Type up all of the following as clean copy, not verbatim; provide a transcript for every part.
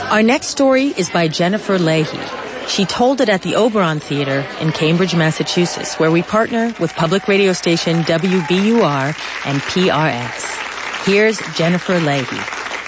Our next story is by Jennifer Leahy. She told it at the Oberon Theater in Cambridge, Massachusetts, where we partner with public radio station WBUR and PRX. Here's Jennifer Leahy.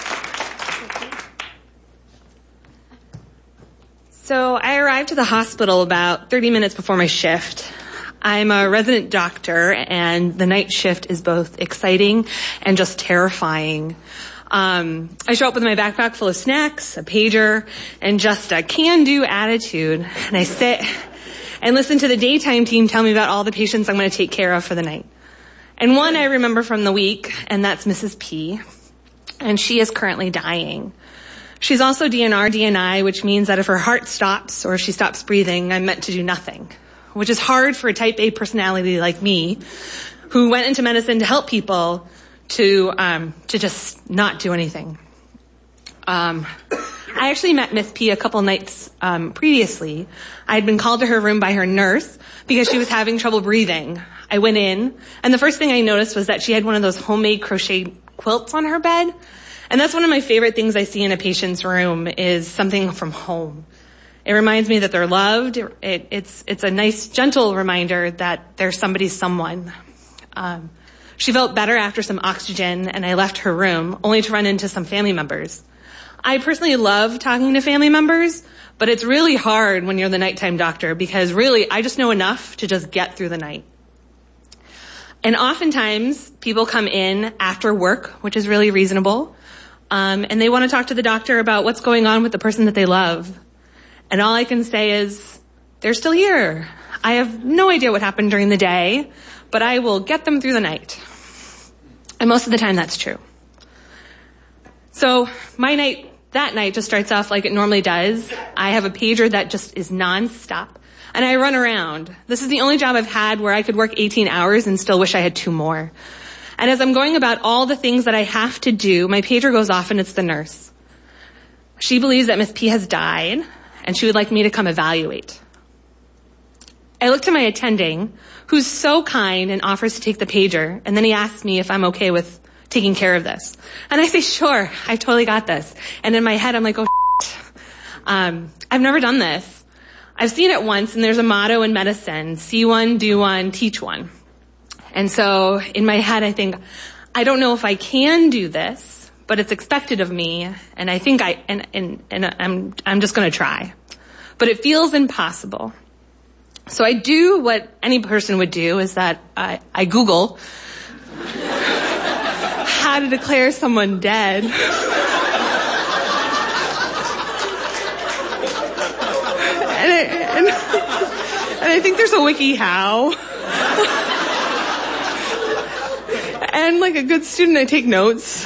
So I arrived to the hospital about 30 minutes before my shift. I'm a resident doctor, and the night shift is both exciting and just terrifying. I show up with my backpack full of snacks, a pager, and just a can-do attitude. And I sit and listen to the daytime team tell me about all the patients I'm going to take care of for the night. And one I remember from the week, and that's Mrs. P. And she is currently dying. She's also DNR DNI, which means that if her heart stops or if she stops breathing, I'm meant to do nothing, which is hard for a type A personality like me, who went into medicine to help people, to just not do anything. I actually met Miss P a couple nights previously. I had been called to her room by her nurse because she was having trouble breathing. I went in, and the first thing I noticed was that she had one of those homemade crocheted quilts on her bed. And that's one of my favorite things I see in a patient's room, is something from home. It reminds me that they're loved. It's a nice, gentle reminder that there's somebody's someone. She felt better after some oxygen, and I left her room, only to run into some family members. I personally love talking to family members, but it's really hard when you're the nighttime doctor, because really, I just know enough to just get through the night. And oftentimes, people come in after work, which is really reasonable, and they want to talk to the doctor about what's going on with the person that they love. And all I can say is, they're still here. I have no idea what happened during the day, but I will get them through the night. And most of the time, that's true. So that night just starts off like it normally does. I have a pager that just is nonstop, and I run around. This is the only job I've had where I could work 18 hours and still wish I had 2 more. And as I'm going about all the things that I have to do, my pager goes off, and it's the nurse. She believes that Miss P has died, and she would like me to come evaluate. I look to my attending, who's so kind and offers to take the pager, and then he asks me if I'm okay with taking care of this. And I say, sure, I totally got this. And in my head, I'm like, oh, shit. I've never done this. I've seen it once, and there's a motto in medicine: see one, do one, teach one. And so in my head, I think, I don't know if I can do this, but it's expected of me, and I think I'm just going to try. But it feels impossible. So I do what any person would do, is that I Google how to declare someone dead. And I think there's a WikiHow. And like a good student, I take notes.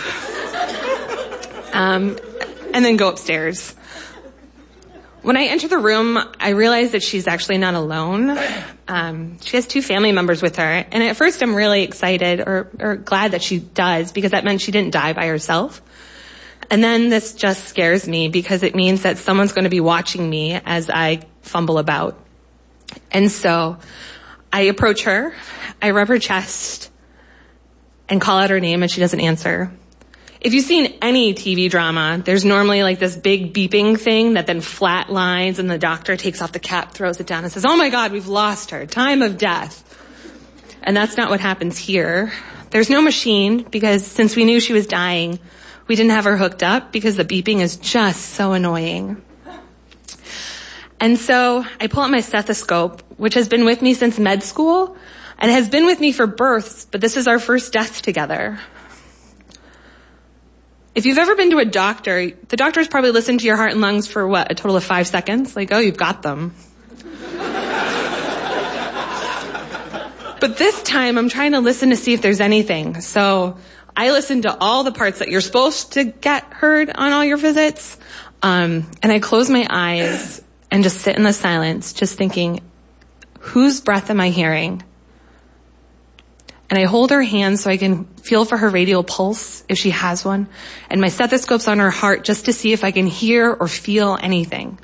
And then go upstairs. When I enter the room, I realize that she's actually not alone. She has 2 family members with her. And at first, I'm really excited or glad that she does, because that meant she didn't die by herself. And then this just scares me, because it means that someone's going to be watching me as I fumble about. And so I approach her, I rub her chest, and call out her name, and she doesn't answer. If you've seen any TV drama, there's normally like this big beeping thing that then flat lines, and the doctor takes off the cap, throws it down, and says, oh my God, we've lost her. Time of death. And that's not what happens here. There's no machine, because since we knew she was dying, we didn't have her hooked up, because the beeping is just so annoying. And so I pull out my stethoscope, which has been with me since med school, and has been with me for births, but this is our first death together. If you've ever been to a doctor, the doctor's probably listened to your heart and lungs for a total of 5 seconds? Like, oh, you've got them. But this time, I'm trying to listen to see if there's anything. So I listen to all the parts that you're supposed to get heard on all your visits. And I close my eyes and just sit in the silence, just thinking, whose breath am I hearing? And I hold her hand so I can feel for her radial pulse, if she has one, and my stethoscope's on her heart just to see if I can hear or feel anything.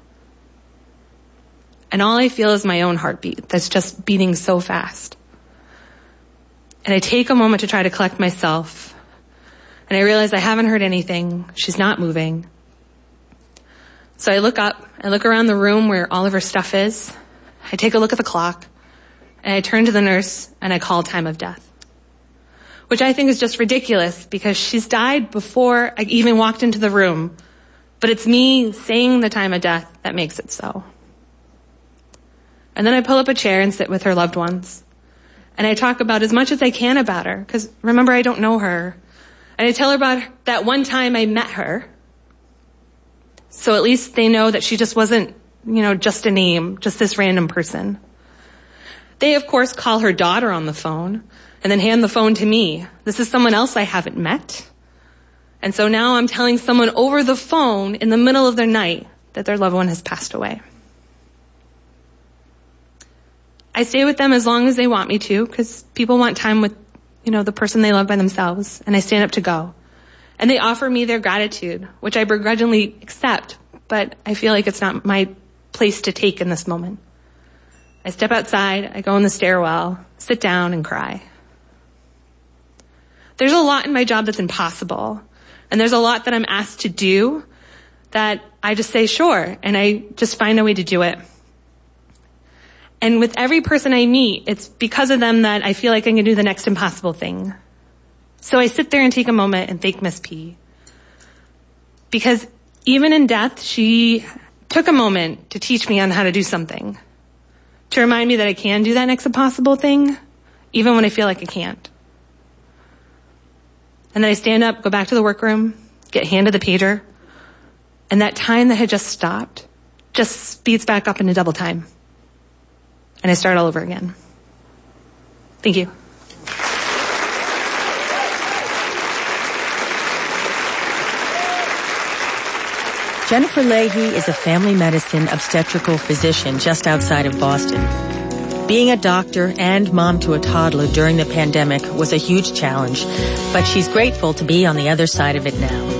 And all I feel is my own heartbeat that's just beating so fast. And I take a moment to try to collect myself, and I realize I haven't heard anything. She's not moving. So I look up, I look around the room where all of her stuff is, I take a look at the clock, and I turn to the nurse and I call time of death. Which I think is just ridiculous because she's died before I even walked into the room. But it's me saying the time of death that makes it so. And then I pull up a chair and sit with her loved ones. And I talk about as much as I can about her, because remember, I don't know her. And I tell her about that one time I met her. So at least they know that she just wasn't, just a name, just this random person. They, of course, call her daughter on the phone and then hand the phone to me. This is someone else I haven't met. And so now I'm telling someone over the phone in the middle of their night that their loved one has passed away. I stay with them as long as they want me to, because people want time with, the person they love by themselves, and I stand up to go. And they offer me their gratitude, which I begrudgingly accept, but I feel like it's not my place to take in this moment. I step outside, I go in the stairwell, sit down, and cry. There's a lot in my job that's impossible, and there's a lot that I'm asked to do that I just say sure, and I just find a way to do it. And with every person I meet, it's because of them that I feel like I can do the next impossible thing. So I sit there and take a moment and thank Miss P. Because even in death, she took a moment to teach me on how to do something. To remind me that I can do that next impossible thing, even when I feel like I can't. And then I stand up, go back to the workroom, get handed the pager, and that time that had just stopped just speeds back up into double time. And I start all over again. Thank you. Jennifer Leahy is a family medicine obstetrical physician just outside of Boston. Being a doctor and mom to a toddler during the pandemic was a huge challenge, but she's grateful to be on the other side of it now.